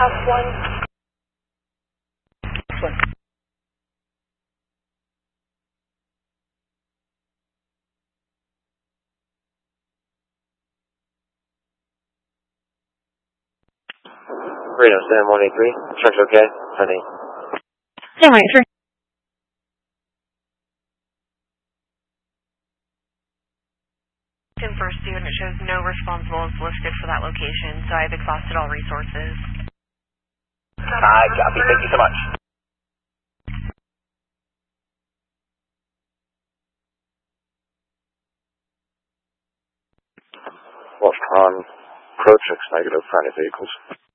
F1. Freedom, Sam 183. Structure okay? Honey. Sam 183. First student shows no responsible is listed for that location, so I've exhausted all resources. I copy. Thank you so much. What's on? Approach looks negative for any vehicles.